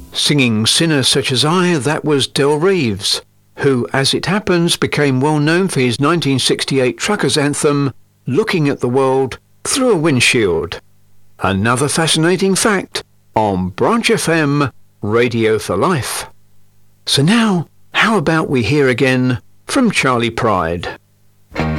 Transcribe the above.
Singing Sinner Such As I, that was Del Reeves, who, as it happens, became well known for his 1968 truckers anthem, Looking at the World Through a Windshield. Another fascinating fact on Branch FM, Radio for Life. So now, how about we hear again from Charley Pride?